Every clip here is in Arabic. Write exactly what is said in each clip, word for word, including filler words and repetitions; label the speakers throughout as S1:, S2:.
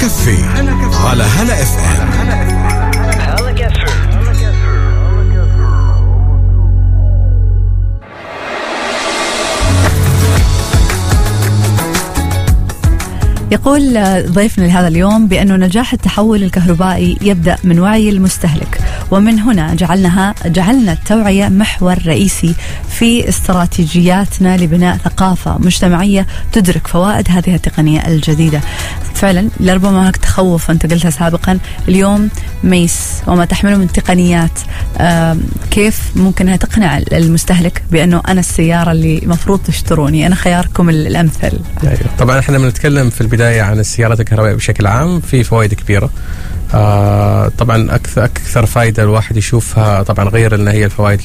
S1: كافيه على هلا اف ام.
S2: يقول ضيفنا لهذا اليوم بأنه نجاح التحول الكهربائي يبدأ من وعي المستهلك، ومن هنا جعلناها جعلنا التوعية محور رئيسي في استراتيجياتنا لبناء ثقافة مجتمعية تدرك فوائد هذه التقنية الجديدة. فعلا لربما هناك تخوف، أنت قلتها سابقا، اليوم ميس وما تحمله من تقنيات كيف ممكن أنها تقنع المستهلك بأنه أنا السيارة اللي مفروض تشتروني، أنا خياركم الأمثل.
S3: طبعا احنا بنتكلم في البداية عن السيارات الكهربائية بشكل عام، في فوائد كبيرة. آه طبعا أكثر, أكثر فائدة الواحد يشوفها طبعا غير أن هي الفوائد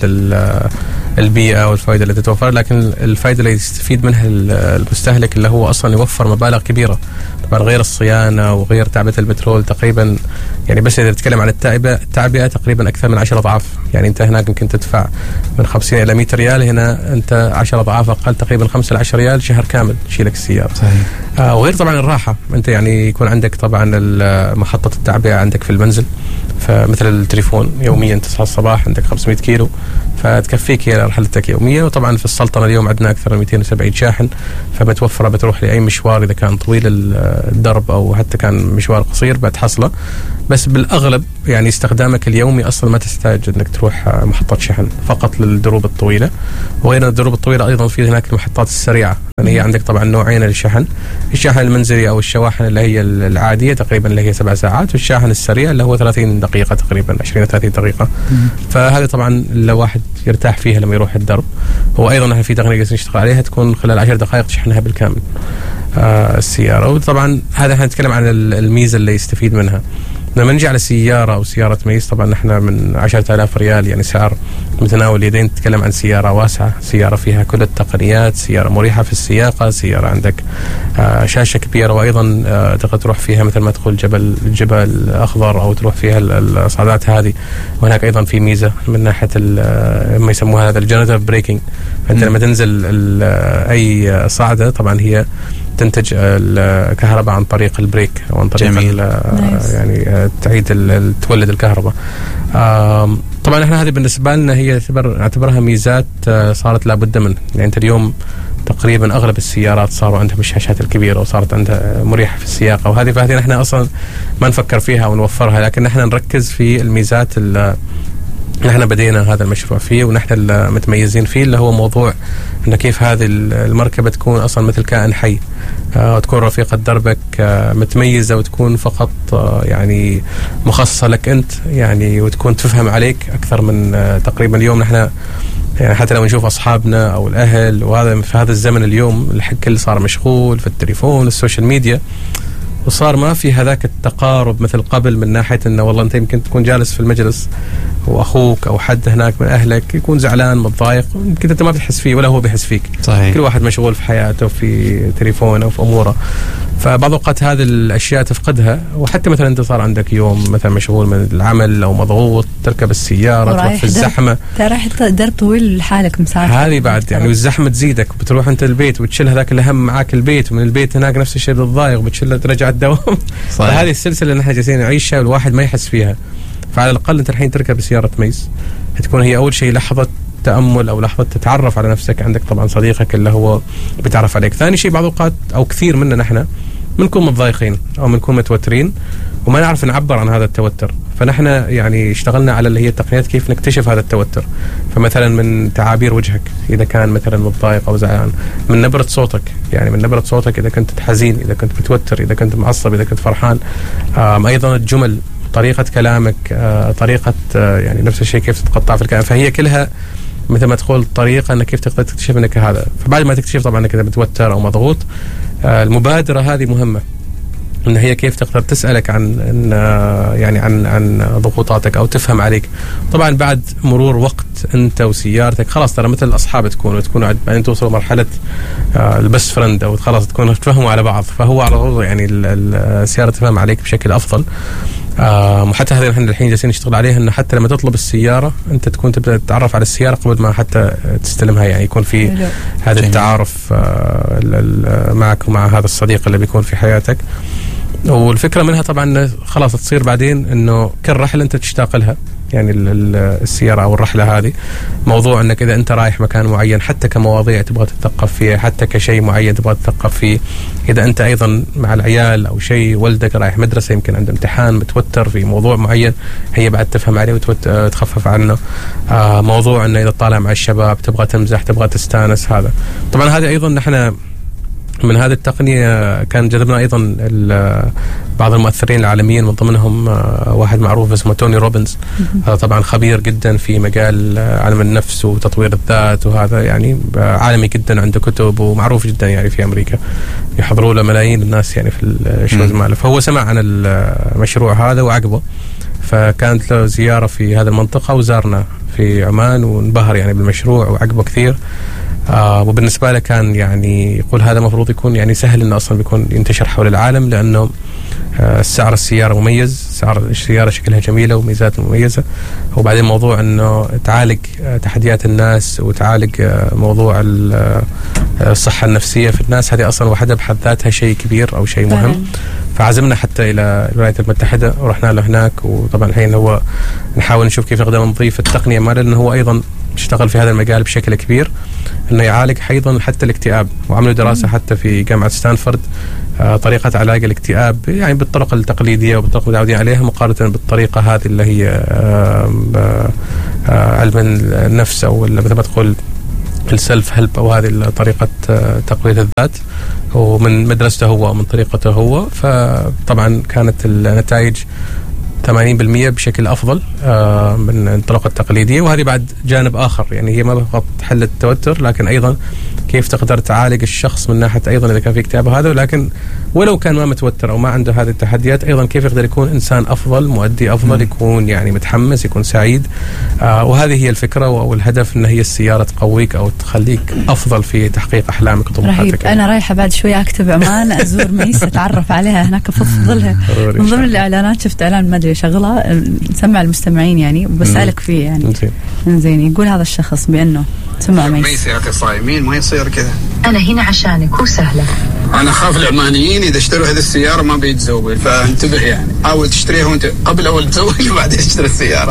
S3: للبيئة والفائدة اللي تتوفر، لكن الفائدة اللي يستفيد منها المستهلك اللي هو أصلا يوفر مبالغ كبيرة، طبعا غير الصيانة وغير تعبئة البترول تقريبا. يعني بس إذا نتكلم عن التعبئة التعبئة تقريبا أكثر من عشرة أضعاف. يعني أنت هناك ممكن تدفع من خمسين إلى مئة ريال، هنا أنت عشرة أضعاف أقل، تقريبا خمسة إلى عشرة ريال شهر كامل تشيلك السيارة.
S4: صحيح.
S3: آه وغير طبعا الراحة، أنت يعني يكون عندك طبعا محطة التعبئة عندك في المنزل، فمثل التليفون يوميا تصحى الصباح عندك خمسمئة كيلو فتكفيك هي رحلتك يوميا. وطبعا في السلطنة اليوم عندنا أكثر من مئتين وسبعين شاحن، فبتوفر بتروح لأي مشوار إذا كان طويل الدرب أو حتى كان مشوار قصير بتحصله. بس بالأغلب يعني استخدامك اليومي أصلا ما تحتاج أنك تروح محطة شحن فقط للدروب الطويلة. وغير الدروب الطويلة أيضا في هناك المحطات السريعة، يعني هي عندك طبعا نوعين للشحن، الشاحن المنزلي أو الشواحن اللي هي العادية تقريبا اللي هي سبع ساعات، والشاحن السريع اللي هو ثلاثين دقيقة تقريبا، عشرين ثلاثين دقيقة. فهذا طبعا لو واحد يرتاح فيها لما يروح الدرب. هو أيضا احنا في تقنية نشتغل عليها تكون خلال عشر دقائق تشحنها بالكامل آه السيارة. وطبعا هذا احنا نتكلم عن الميزة اللي يستفيد منها. لما نجي على سيارة أو سيارة ميس، طبعا احنا من عشرة آلاف ريال يعني سعر متناول اليدين، نتكلم عن سيارة واسعة، سيارة فيها كل التقنيات، سيارة مريحة في السياقة، سيارة عندك آه شاشة كبيرة، وأيضا آه تقدر تروح فيها مثل ما تقول جبل جبل أخضر أو تروح فيها الصعدات هذه. وهناك أيضا في ميزة من ناحية ما يسموها هذا الجنراتيف بريكنج، فأنت لما تنزل أي صعدة طبعا هي تنتج الكهرباء عن طريق البريك او عن طريق يعني تعيد تولد الكهرباء. طبعا احنا هذه بالنسبه لنا هي نعتبرها ميزات صارت لابد منها. يعني انت اليوم تقريبا اغلب السيارات صاروا عندها الشاشات الكبيره وصارت عندها مريحه في السياقه، وهذه فهذه احنا اصلا ما نفكر فيها ونوفرها، لكن احنا نركز في الميزات اللي نحن بدينا هذا المشروع فيه ونحن المتميزين فيه، اللي هو موضوع أن كيف هذه المركبة تكون أصلا مثل كائن حي، آه وتكون رفيقة دربك، آه متميزة، وتكون فقط آه يعني مخصصة لك أنت، يعني وتكون تفهم عليك أكثر من آه تقريبا. اليوم نحن يعني حتى لو نشوف أصحابنا أو الأهل، وهذا في هذا الزمن اليوم الكل صار مشغول في التليفون السوشيال ميديا، وصار ما في هذاك التقارب مثل قبل، من ناحية أنه والله أنت يمكن تكون جالس في المجلس وأخوك أو حد هناك من أهلك يكون زعلان متضايق، يمكن أنت ما بتحس فيه ولا هو بيحس فيك.
S4: صحيح.
S3: كل واحد مشغول في حياته في تليفونه أو في أموره، فبعض الوقت هذه الأشياء تفقدها. وحتى مثلا أنت صار عندك يوم مثلا مشغول من العمل أو مضغوط، تركب السيارة تروح في الزحمة،
S2: رايح درب طويل لحالك مسافر،
S3: هذه بعد يعني والزحمة تزيدك، بتروح أنت البيت وتشيل هذاك الهم معاك البيت، ومن البيت هناك نفس الشيء بتضايق وبتشيل ترجع الدوام. فهذه السلسلة اللي نحن جالسين نعيشها والواحد ما يحس فيها. فعلى الأقل أنت الحين تركب سيارة ميس تكون هي أول شيء لحظة تأمل أو لحظة تتعرف على نفسك، عندك طبعا صديقك اللي هو بيتعرف عليك. ثاني شيء بعض الأوقات أو كثير منا نحن بنكون متضايقين أو بنكون متوترين وما نعرف نعبر عن هذا التوتر، فنحن يعني اشتغلنا على اللي هي التقنيات كيف نكتشف هذا التوتر. فمثلا من تعابير وجهك إذا كان مثلا متضايق أو زعلان، من نبرة صوتك، يعني من نبرة صوتك إذا كنت حزين، إذا كنت متوتر، إذا كنت معصب، إذا كنت فرحان، أيضا الجمل، طريقة كلامك، طريقة يعني نفس الشيء كيف تتقطع في الكلام. فهي كلها مثل ما تقول طريقة أنك كيف تقدر تكتشف أنك هذا. فبعد ما تكتشف طبعا أنك متوتر أو مضغوط، المبادرة هذه مهمة، ان هي كيف تقدر تسالك عن إن يعني عن عن ضغوطاتك او تفهم عليك. طبعا بعد مرور وقت انت وسيارتك خلاص ترى مثل الاصحاب تكونوا تكونوا بعدين توصلوا مرحله البست فريند او خلاص تكونوا تفهموا على بعض، فهو على طول يعني السياره تفهم عليك بشكل افضل. وحتى هذه احنا الحين جالسين نشتغل عليها، انه حتى لما تطلب السياره انت تكون تبدا تتعرف على السياره قبل ما حتى تستلمها، يعني يكون في هذا التعارف معك ومع هذا الصديق اللي بيكون في حياتك. والفكره منها طبعا خلاص تصير بعدين انه كل رحله انت تشتاق لها، يعني السياره او الرحله هذه موضوع انك اذا انت رايح مكان معين حتى كمواضيع تبغى تتثقف فيه، حتى كشيء معين تبغى تتثقف فيه، اذا انت ايضا مع العيال او شيء، ولدك رايح مدرسه يمكن عنده امتحان متوتر في موضوع معين، هي بعد تفهم عليه وتخفف عنه. آه موضوع انه اذا طالع مع الشباب تبغى تمزح تبغى تستانس، هذا طبعا هذا ايضا نحن من هذه التقنية كان جذبنا أيضا بعض المؤثرين العالميين، من ضمنهم واحد معروف اسمه توني روبنز. هذا طبعا خبير جدا في مجال علم النفس وتطوير الذات، وهذا يعني عالمي جدا، عنده كتب ومعروف جدا يعني في أمريكا، يحضروا له ملايين الناس يعني في الشوز ماله. فهو سمع عن المشروع هذا وعجبه، فكانت له زيارة في هذه المنطقة وزارنا في عمان وانبهر يعني بالمشروع وعجبه كثير. آه وبالنسبة له كان يعني يقول هذا مفروض يكون يعني سهل انه اصلا بيكون ينتشر حول العالم، لانه آه سعر السيارة مميز، سعر السيارة شكلها جميلة وميزات مميزة، وبعدين موضوع انه تعالج آه تحديات الناس وتعالج آه موضوع آه الصحة النفسية في الناس، هذه اصلا وحدها بحد ذاتها شيء كبير او شيء مهم. فعزمنا حتى الى الولايات المتحدة ورحنا له هناك، وطبعا الحين هو نحاول نشوف كيف نقدر نضيف التقنية ماله، لانه هو ايضا اشتغل في هذا المجال بشكل كبير، انه يعالج ايضا حتى الاكتئاب، وعملوا دراسه حتى في جامعه ستانفورد آه طريقه علاج الاكتئاب يعني بالطرق التقليديه وبالطرق المتعودين عليها، مقارنه بالطريقه هذه اللي هي آه آه علم النفس او مثل ما تقول السلف هيلب، او هذه طريقه آه تقويه الذات، ومن مدرسته هو ومن طريقته هو. فطبعا كانت النتائج ثمانين بالمئة بشكل أفضل آه من الطرق التقليدية. وهذه بعد جانب آخر، يعني هي ما فقط تحل التوتر، لكن أيضا كيف تقدر تعالج الشخص من ناحية أيضا إذا كان في اكتئاب هذا، ولكن ولو كان ما متوتر أو ما عنده هذه التحديات، أيضا كيف يقدر يكون إنسان أفضل، مؤدي أفضل، يكون يعني متحمس، يكون سعيد. آه وهذه هي الفكرة أو الهدف، إن هي السيارة تقويك أو تخليك أفضل في تحقيق أحلامك وطموحاتك.
S2: أنا رايحة بعد شوي أكتب عمان أزور ميس أتعرف عليها هناك، أفضلها من ضمن الإعلانات. شفت إعلان ما أدري شغلة نسمع المستمعين يعني وبسألك فيه يعني زين، يقول هذا الشخص بأنه سمع ميس
S4: ميس يا أخي صايمين ما يصير كذا،
S5: أنا هنا عشانك وسهلة.
S4: أنا خاف العمانيين إذا اشتروا هذه السيارة ما بيتزوجوا، فانتبه يعني، حاول تشتريها وأنت قبل أول تزوج وبعدين تشتري السيارة.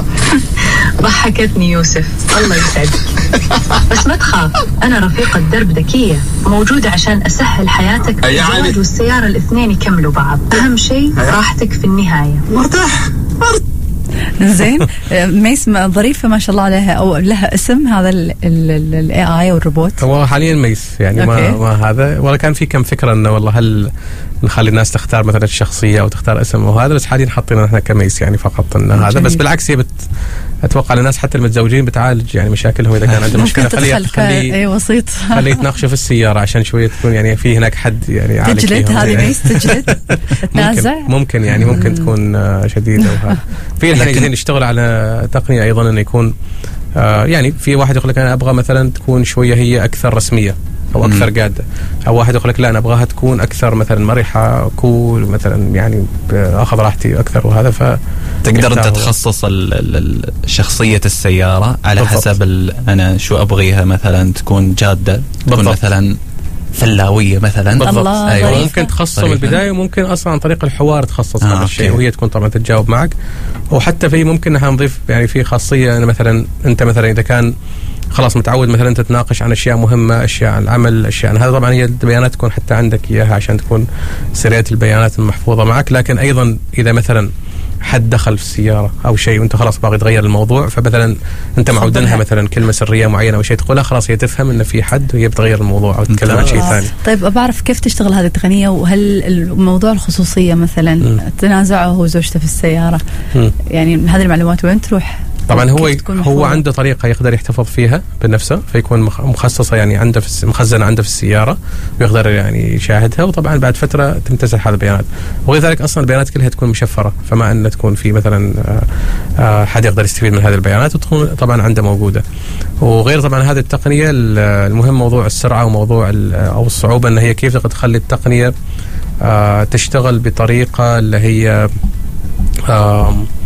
S5: ضحكتني يوسف، الله يسعدك. بس ما تخاف، أنا رفيقة درب ذكية موجودة عشان أسهل حياتك. الزواج والسيارة الاثنين يكملوا بعض، أهم شيء راحتك في النهاية.
S4: مرتاح
S2: زين. ميس ظريفة ما شاء الله عليها، أو لها اسم هذا الاي اي والروبوت؟
S3: هو حاليا ميس يعني ما, ما هذا، ولا كان في كم فكرة انه والله هل نخلي الناس تختار مثلا الشخصية او تختار اسم وهذا، بس حاليا حاطين احنا كميس يعني فقط ان هذا. بس بالعكس هي بت اتوقع الناس حتى المتزوجين بتعالج يعني مشاكلهم، اذا كان عنده مشكله خليه خليه
S2: اي وسيط
S3: خليه يتناقشوا في السياره عشان شويه تكون يعني في هناك حد يعني يعالج.
S2: تجلد هذه ميس تجلد تنازع
S3: ممكن, ممكن يعني ممكن تكون شديده وهذا. في الحين عايزين نشتغل على تقنيه ايضا انه يكون آه يعني في واحد يقول لك انا ابغى مثلا تكون شويه هي اكثر رسميه او اكثر قاده، او واحد يقول لك لا انا ابغاها تكون اكثر مثلا مرحه كول مثلا يعني اخذ راحتي اكثر، وهذا ف
S6: تقدر انت تخصص شخصيه السياره على بالضبط. حسب انا شو ابغيها، مثلا تكون جاده، تكون بالضبط. مثلا فلاويه مثلا
S3: بالضبط. ايوه ممكن تخصص من البدايه، وممكن اصلا عن طريق الحوار تخصص آه هذا الشيء، وهي تكون طبعا تتجاوب معك. وحتى في ممكن نحن نضيف يعني في خاصيه، أنا مثلا انت مثلا اذا كان خلاص متعود مثلا انت تتناقش عن اشياء مهمه، اشياء عن العمل، اشياء عن هذا، طبعا هي البيانات تكون حتى عندك اياها عشان تكون سريه البيانات المحفوظه معك. لكن ايضا اذا مثلا حد دخل في السياره او شيء وانت خلاص باغي تغير الموضوع، فمثلا انت معودنها مثلا كلمه سريه معينه او شيء تقولها، خلاص هي تفهم ان في حد وهي بتغير الموضوع او تتكلم عن شيء ثاني.
S2: طيب بعرف كيف تشتغل هذه التقنيه، وهل الموضوع الخصوصيه مثلا م. تنازعه هو وزوجته في السياره م. يعني هذه المعلومات وين تروح؟
S3: طبعا هو هو عنده طريقه يقدر يحتفظ فيها بنفسه، فيكون مخصصه يعني عنده في مخزنه عنده في السياره ويقدر يعني يشاهدها، وطبعا بعد فتره تمتسح هذه البيانات. وغير ذلك اصلا البيانات كلها تكون مشفره، فما ان تكون في مثلا حد يقدر يستفيد من هذه البيانات وتكون طبعا عنده موجوده. وغير طبعا هذه التقنيه المهم موضوع السرعه وموضوع او الصعوبه، ان هي كيف تقدر تخلي التقنيه تشتغل بطريقه اللي هي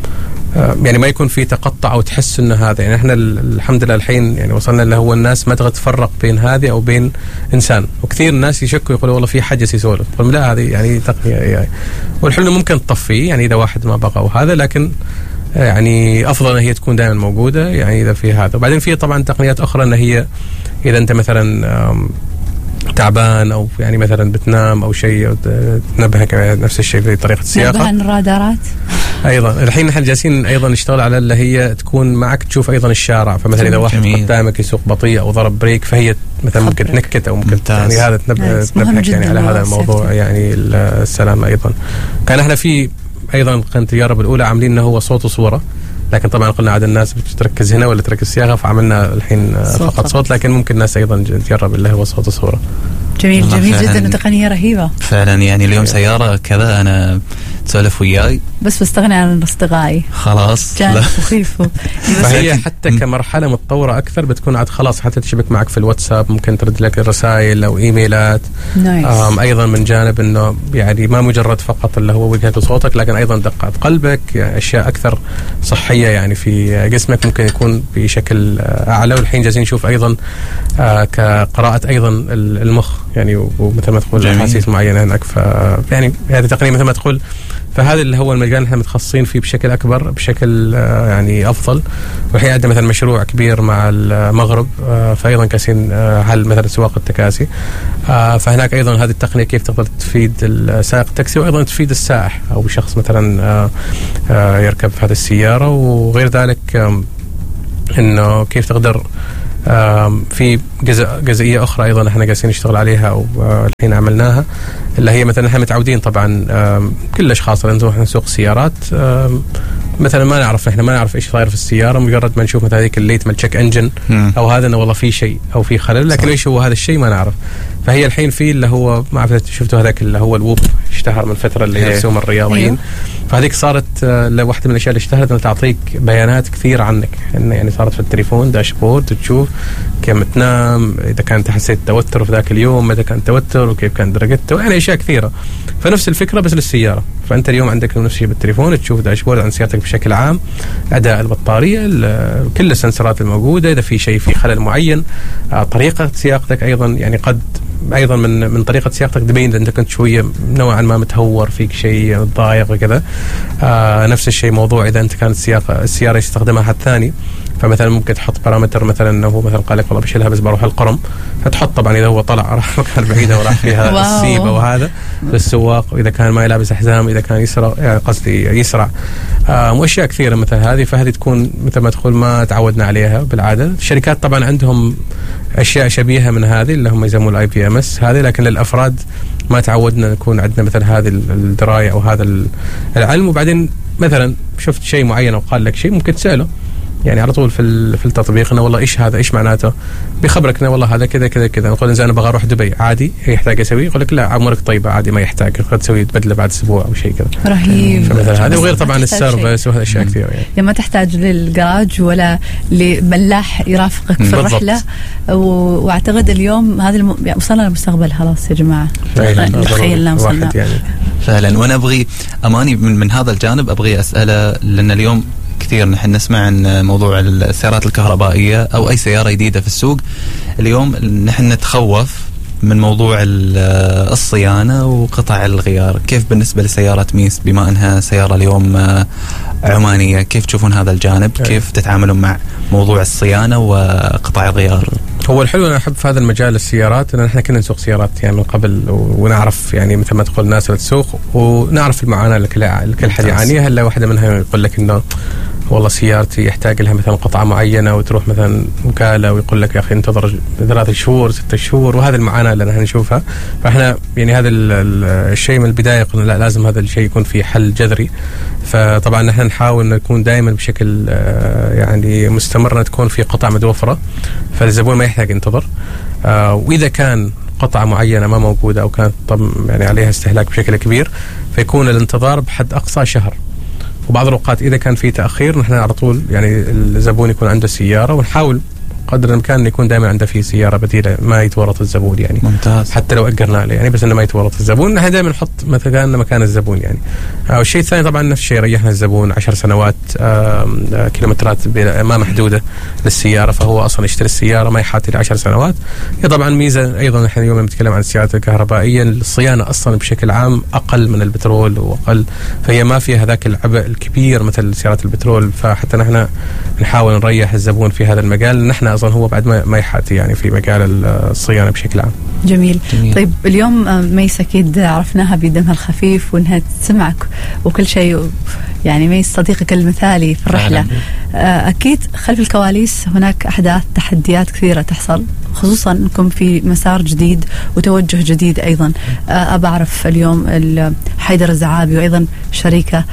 S3: يعني ما يكون في تقطع او تحس انه هذا. يعني احنا الحمد لله الحين يعني وصلنا اللي هو الناس ما تقدر تفرق بين هذه او بين انسان، وكثير الناس يشكوا يقولوا والله في حجز يسولف، قل لا هذه يعني تقنيه يعني. والحلو ممكن تطفيه يعني اذا واحد ما بقى وهذا، لكن يعني افضل ان هي تكون دائما موجوده يعني اذا في هذا. وبعدين في طبعا تقنيات اخرى ان هي اذا انت مثلا تعبان او يعني مثلا بتنام او شيء أو تنبهك نفس الشيء في طريقه السياقه.
S2: نبه عن الرادارات
S3: ايضا الحين نحن جالسين ايضا نشتغل على اللي هي تكون معك تشوف ايضا الشارع، فمثلا اذا واحد قدامك يسوق بطيء او ضرب بريك فهي مثلا ممكن تنكت او ممكن يعني هذا تنبه تنبهك يعني على هذا الموضوع يعني السلامه. ايضا كان احنا في ايضا كانت التجارب الاولى عاملين انه هو صوت وصوره، لكن طبعا قلنا عاد الناس بتركز هنا ولا تركز السياقه، فعملنا الحين صوت فقط صوت، لكن ممكن الناس ايضا تجرب اللي هو صوت وصوره.
S2: جميل جميل جدا وتقنيه رهيبه
S6: فعلا. يعني اليوم سياره كذا انا تسولف وياي
S2: بس بستغني عن اصدقائي
S6: خلاص
S2: كان مخيف.
S3: فهي حتى كمرحله متطوره اكثر بتكون عاد خلاص حتى تشبك معك في الواتساب، ممكن ترد لك الرسائل او ايميلات.
S2: نايس.
S3: ايضا من جانب انه يعني ما مجرد فقط اللي هو وجهه صوتك، لكن ايضا دقات قلبك، يعني اشياء اكثر صحيه يعني في جسمك ممكن يكون بشكل اعلى. والحين جالسين نشوف ايضا كقراءه ايضا المخ يعني، ومثل ما تقول احاسيس معينه هناك. ف يعني هذه تقنيه مثل ما تقول، فهذا اللي هو المجال احنا متخصصين فيه بشكل اكبر بشكل يعني افضل. والحين عندنا مثلا مشروع كبير مع المغرب، فايضا كاسين حل مثلا سواق التكاسي، فهناك ايضا هذه التقنيه كيف تقدر تفيد السائق التاكسي وايضا تفيد السائح او شخص مثلا يركب في هذه السياره. وغير ذلك انه كيف تقدر في جزء جزئيه اخرى ايضا احنا جالسين نشتغل عليها او الحين عملناها، اللي هي مثلا احنا متعودين طبعا كل الاشخاص اللي نروح نسوق سيارات مثلا ما نعرف احنا ما نعرف ايش صاير في السياره، مجرد ما نشوف مثلا هذيك الليت مال تشيك انجن او هذا انه والله في شيء او في خلل، لكن ايش هو هذا الشيء ما نعرف. فهي الحين في اللي هو ما اعرف شفتوا هذاك اللي هو الووب اشتهر من فتره اللي يرسمون الرياضيين، فهذيك صارت واحده من الاشياء اللي اشتهرت انها تعطيك بيانات كثير عنك، انه يعني صارت في التليفون داشبورد تشوف كم تنام، اذا كنت حسيت توتر في ذاك اليوم، متى كان توتر وكيف كان درجته، يعني اشياء كثيره. فنفس الفكره بس للسياره، فانت اليوم عندك نفس الشيء بالتليفون تشوف داشبورد عن سيارتك بشكل عام، اداء البطاريه، كل السنسرات الموجوده، اذا في شيء في خلل معين، طريقه سياقتك ايضا يعني قد ايضا من من طريقه سياقتك تبين اذا انت كنت شويه نوعا ما متهور فيك شيء متضايق وكذا. آه نفس الشيء موضوع اذا انت كانت السياقه السياره يستخدمها حد ثاني، فمثلا ممكن تحط بارامتر مثلا انه هو مثلا قال لك والله بشيلها بس بروح القرم، فتحط طبعا اذا هو طلع راح مكان بعيده وراح فيها السيبه وهذا للسواق، واذا كان ما يلابس حزام، اذا كان يسرع يعني قصدي يسرع، آه واشياء كثيره مثل هذه. فهذه تكون مثل ما تقول ما تعودنا عليها بالعاده. الشركات طبعا عندهم اشياء شبيهه من هذه اللي هم يسمون الاي بي ام اس هذه، لكن للافراد ما تعودنا نكون عندنا مثل هذه الدرايه او هذا العلم. وبعدين مثلا شفت شيء معين او قال لك شيء ممكن تساله يعني على طول في في التطبيق انه والله ايش هذا ايش معناته، بيخبرك انه والله هذا كذا كذا كذا. نقول اذا انا ابغى اروح دبي عادي يحتاج اسوي، يقول لك لا عمرك طيبه عادي ما يحتاج، قد تسوي تبدله بعد اسبوع او شيء كذا.
S2: رهيب.
S3: فمثلا هذا وغير طبعا السيرفيس وهذا اشياء كثيره يعني.
S2: يعني ما تحتاج للجراج ولا لملاح يرافقك في بالضبط. الرحله و... واعتقد اليوم هذا الم... يعني وصلنا للمستقبل خلاص يا جماعه. تخيلنا وصلنا
S6: يعني. فعلا. وانا ابغي اماني من, من هذا الجانب ابغي اساله، لان اليوم كثير نحن نسمع عن موضوع السيارات الكهربائية أو أي سيارة جديدة في السوق. اليوم نحن نتخوف من موضوع الصيانة وقطع الغيار. كيف بالنسبة لسيارة ميس بما أنها سيارة اليوم عمانية، كيف تشوفون هذا الجانب؟ كيف تتعاملون مع موضوع الصيانة وقطع الغيار؟
S3: هو الحلو أنا أحب في هذا المجال السيارات، أن نحن كنا نسوق سيارات يعني من قبل ونعرف يعني مثل ما تقول الناس اللي تسوق ونعرف المعاناة اللي كل حد يعانيها. هلا واحدة منها يقول لك إنه والله سيارتي يحتاج لها مثلا قطعة معينة، وتروح مثلا وكالة ويقول لك يا أخي انتظر ثلاثة شهور ستة شهور، وهذا المعاناة اللي نحن نشوفها. فإحنا يعني هذا الشيء من البداية قلنا لا لازم هذا الشيء يكون في حل جذري. فطبعا نحن نحاول أن نكون دائما بشكل يعني مستمر تكون في قطع متوفرة، فالزبون ما يحتاج ينتظر. وإذا كان قطعة معينة ما موجودة أو كانت يعني عليها استهلاك بشكل كبير، فيكون الانتظار بحد أقصى شهر. وبعض الأوقات إذا كان في تأخير نحن على طول يعني الزبون يكون عنده سيارة ونحاول قدر الامكان يكون دائما عنده في سياره بديله ما يتورط الزبون يعني.
S6: ممتاز.
S3: حتى لو اجرنا له يعني بس انه ما يتورط الزبون. احنا دائما نحط مثلا مكان الزبون يعني. والشيء الثاني طبعا نفس الشيء ريحنا الزبون عشر سنوات كيلومترات ما محدوده للسياره، فهو اصلا يشتري السياره ما يحاتي لعشر سنوات. هي طبعا ميزه ايضا. احنا اليوم نتكلم عن السيارات الكهربائيه، الصيانه اصلا بشكل عام اقل من البترول واقل، فهي ما فيها ذاك العبء الكبير مثل سيارات البترول. فحتى نحن نحاول نريح الزبون في هذا المجال. نحن اصلا هو بعد ما يحاتي يعني في مجال الصيانه بشكل عام.
S2: جميل. جميل. طيب اليوم ميس اكيد عرفناها بدمها الخفيف وانها تسمعك وكل شيء، يعني ميس صديقك المثالي في الرحله. اكيد خلف الكواليس هناك احداث تحديات كثيره تحصل، خصوصا انكم في مسار جديد وتوجه جديد ايضا. ابى اعرف اليوم حيدر الزعابي وايضا شريكه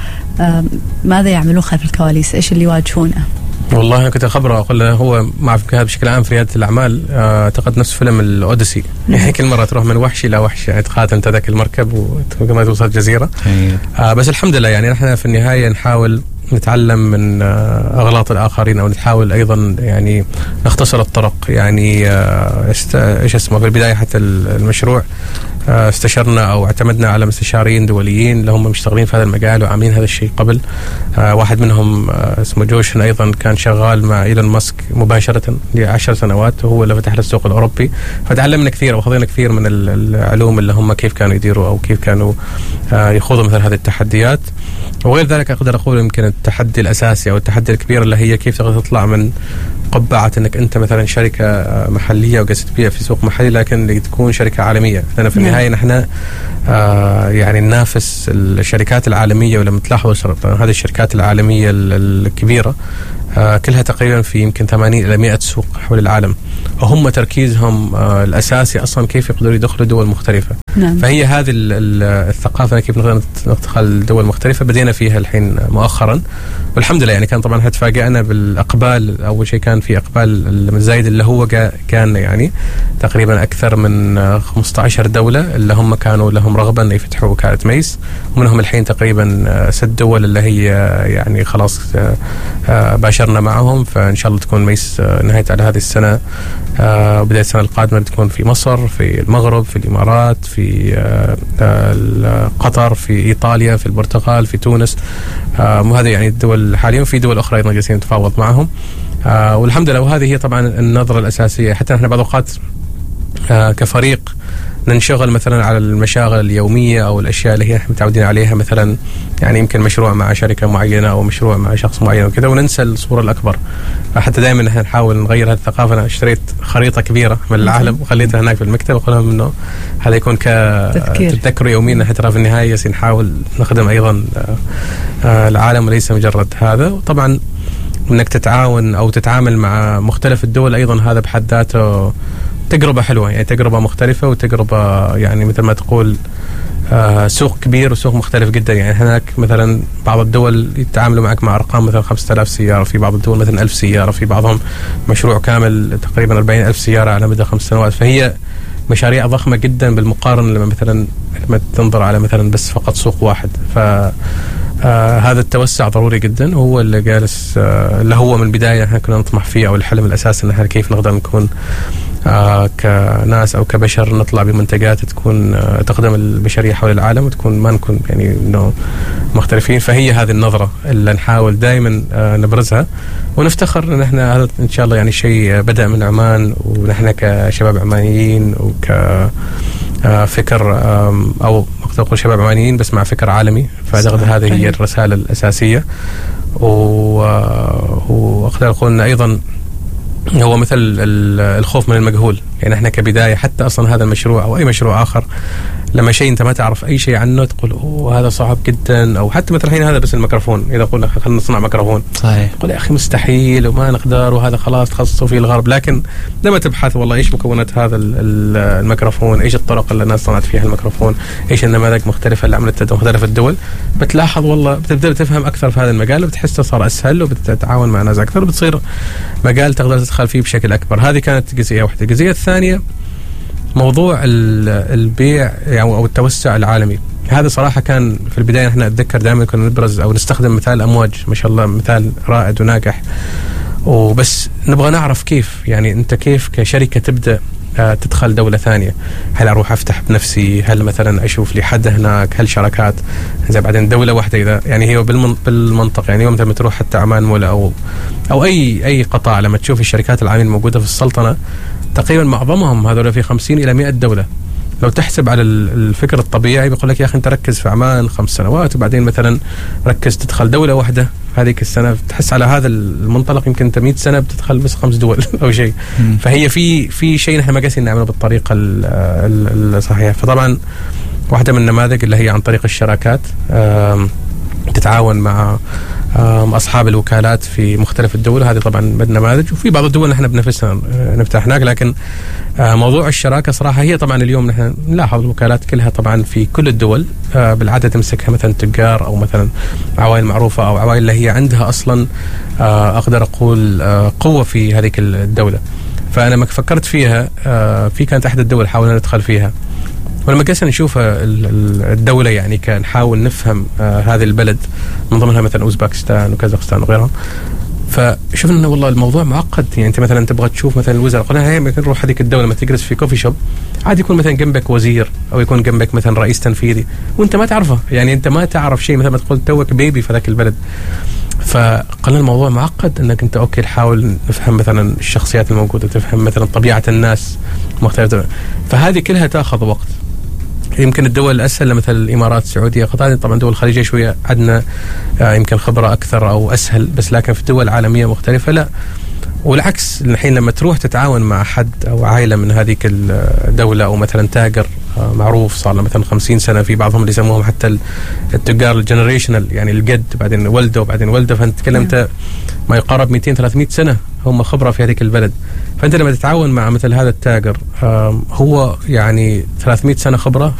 S2: ماذا يعملون خلف الكواليس؟ ايش اللي يواجهونه؟
S3: والله أنا كنت أخبره أقول له هو مع هذا بشكل عام في ريادة الأعمال. أعتقد نفس فيلم الأوديسي يعني كل مرة تروح من وحش إلى وحش يعني تقاتل أنت ذاك المركب وكما توصل جزيرة. آه بس الحمد لله يعني نحن في النهاية نحاول نتعلم من أغلاط الآخرين أو نحاول أيضا يعني نختصر الطرق يعني. إيش اسمه في البداية حتى المشروع استشرنا أو اعتمدنا على مستشارين دوليين اللي هم مشتغلين في هذا المجال وعاملين هذا الشيء قبل. واحد منهم اسمه جوشن أيضا كان شغال مع إيلون ماسك مباشرة لعشر سنوات وهو اللي فتح السوق الأوروبي، فتعلمنا كثير وأخذنا كثير من العلوم اللي هم كيف كانوا يديروا أو كيف كانوا يخوضوا مثل هذه التحديات. وغير ذلك أقدر أقول يمكن التحدي الأساسي أو التحدي الكبير اللي هي كيف تقدر تطلع من قبعة أنك أنت مثلا شركة محلية وقاعد تبيع في سوق محلي لكن تكون شركة عالمية. لأن في النهاية نحن آه يعني ننافس الشركات العالمية، ولما تلاحظوا هذه الشركات العالمية الكبيرة آه كلها تقريبا في يمكن ثمانين إلى مئة سوق حول العالم، وهم تركيزهم آه الأساسي أصلا كيف يقدروا يدخلوا دول مختلفة. نعم. فهي هذه الثقافة كيف نقدر ندخل دول مختلفة بدينا فيها الحين مؤخرا والحمد لله يعني. كان طبعا هتفاجئنا بالأقبال. أول شيء كان في إقبال المزايد اللي هو كان يعني تقريبا أكثر من خمسة عشر دولة اللي هم كانوا لهم رغبة أن يفتحوا وكالة ميس، ومنهم الحين تقريبا ست دول اللي هي يعني خلاص باشرنا معهم. فإن شاء الله تكون ميس نهاية على هذه السنة وبداية السنة القادمة بتكون في مصر، في المغرب، في الإمارات، في قطر، في إيطاليا، في البرتغال، في تونس. وهذا يعني الدول حاليا، في دول أخرى أيضا جالسين نتفاوض معهم والحمد لله. وهذه هي طبعا النظرة الأساسية. حتى نحن بعض الأوقات كفريق ننشغل مثلا على المشاغل اليومية أو الأشياء اللي هي نحن متعودين عليها، مثلا يعني يمكن مشروع مع شركة معينة أو مشروع مع شخص معين وكذا، وننسى الصورة الأكبر. فحتى دائما نحن نحاول نغير هذه الثقافة. أنا اشتريت خريطة كبيرة من العالم وخليتها هناك في المكتب وقال لهم إنه هذا يكون كتذكر يوميا حتى في النهاية نحاول نخدم أيضا العالم وليس مجرد هذا. وطبعا إنك تتعاون أو تتعامل مع مختلف الدول أيضا هذا بحد ذاته تجربة حلوة يعني، تجربة مختلفة وتجربة يعني مثل ما تقول آه سوق كبير وسوق مختلف جدا. يعني هناك مثلا بعض الدول يتعاملوا معك مع أرقام مثلا خمسة آلاف سيارة، في بعض الدول مثلا ألف سيارة، في بعضهم مشروع كامل تقريبا أربعين ألف سيارة على مدى خمس سنوات. فهي مشاريع ضخمة جدا بالمقارنة لما مثلا لما تنظر على مثلا بس فقط سوق واحد. ف آه هذا التوسع ضروري جدا، وهو اللي جالس آه اللي هو من البداية احنا كنا نطمح فيه، أو الحلم الأساسي ان احنا كيف نقدر نكون آه كناس أو كبشر نطلع بمنتجات تكون آه تخدم البشرية حول العالم وتكون ما نكون يعني إنه مختلفين. فهي هذه النظرة اللي نحاول دائما آه نبرزها ونفتخر إن احنا هذا إن شاء الله يعني شيء بدأ من عمان، ونحن كشباب عمانيين وك آه فكر آه أو أقدر أقول شباب عمانيين بس مع فكر عالمي. فأعتقد هذه هي الرسالة الأساسية. وأقدر أقول إن أيضا هو مثل الخوف من المجهول. يعني احنا كبداية حتى أصلا هذا المشروع أو أي مشروع آخر لما شيء أنت ما تعرف أي شيء عنه تقول أوه هذا صعب جدا. أو حتى مثلا الحين هذا بس الميكروفون، إذا قلنا خلينا نصنع ميكروفون صحيح تقول يا أخي مستحيل وما نقدر وهذا خلاص تخصصوا فيه الغرب. لكن لما تبحث والله إيش مكونات هذا الميكروفون، إيش الطرق اللي الناس صنعت فيها الميكروفون، إيش النماذج مختلفة اللي عملت مختلف الدول، بتلاحظ والله بتبدأ تفهم أكثر في هذا المجال وبتحسه صار أسهل وبتتعاون مع ناس أكثر وبتصير مجال تقدر تدخل فيه بشكل أكبر. هذه كانت جزئية واحدة. الجزئية الثانية موضوع البيع يعني أو التوسع العالمي. هذا صراحة كان في البداية احنا أتذكر دائما كنا نبرز أو نستخدم مثال أمواج، ما شاء الله مثال رائد وناجح. وبس نبغى نعرف كيف، يعني أنت كيف كشركة تبدأ تدخل دولة ثانية. هل أروح أفتح بنفسي؟ هل مثلا أشوف لي حد هناك؟ هل شراكات؟ إذا بعدين دولة واحدة إذا يعني هي بالمنطقة، يعني يوم لما تروح حتى عمان مولا أو أو أي أي قطاع، لما تشوف الشركات العالمية الموجودة في السلطنة تقريبا معظمهم هذول في خمسين إلى مئة دولة. لو تحسب على الفكر الطبيعي بيقول لك يا أخي أنت ركز في عمان خمس سنوات وبعدين مثلا ركز تدخل دولة واحدة هذيك السنة. تحس على هذا المنطلق يمكن أنت مئة سنة بتدخل بس خمس دول أو شيء. فهي في في شيء نحن ما قاسين نعمله بالطريقة الصحيحة. فطبعا واحدة من النماذج اللي هي عن طريق الشراكات، تتعاون مع أصحاب الوكالات في مختلف الدول. هذه طبعا نماذج، وفي بعض الدول نحن بنفسنا نفتح هناك. لكن موضوع الشراكة صراحة هي طبعا اليوم نحن نلاحظ الوكالات كلها طبعا في كل الدول بالعادة تمسكها مثلا تجار أو مثلا عوائل معروفة أو عوائل اللي هي عندها أصلا أقدر أقول قوة في هذه الدولة. فأنا ما فكرت فيها، في كانت أحد الدول حاولنا ندخل فيها، ولما قسنا نشوف الدولة يعني كان نحاول نفهم هذه البلد من ضمنها مثلا أوزباكستان وكازاخستان وغيرها، فشوفنا انه والله الموضوع معقد. يعني انت مثلا تبغى تشوف مثلا الوزراء، قلنا هي مثلا نروح هذيك الدوله لما تجلس في كوفي شوب عادي يكون مثلا جنبك وزير او يكون جنبك مثلا رئيس تنفيذي وانت ما تعرفه، يعني انت ما تعرف شيء، مثلا ما تقول توك بيبي في ذاك البلد. فقلنا الموضوع معقد، انك انت اوكي نحاول نفهم مثلا الشخصيات الموجوده، تفهم مثلا طبيعه الناس مختلفه، فهذه كلها تاخذ وقت. يمكن الدول الأسهل مثل الإمارات السعودية قطر، طبعا دول الخليجية شوية عندنا يمكن خبرة أكثر أو أسهل، بس لكن في الدول العالمية مختلفة لا. والعكس الحين لما تروح تتعاون مع حد أو عائلة من هذيك الدولة أو مثلا تاجر معروف صار له مثلا خمسين سنة، في بعضهم اللي يسموهم حتى التجار الجنريشنال، يعني الجد بعدين ولده وبعدين ولده، فأنت تكلمت ما يقارب مئتين ثلاثمئة سنة هم خبرة في هذيك البلد. فأنت لما تتعاون مع مثل هذا التاجر هو يعني ثلاثمئة سنة خبرة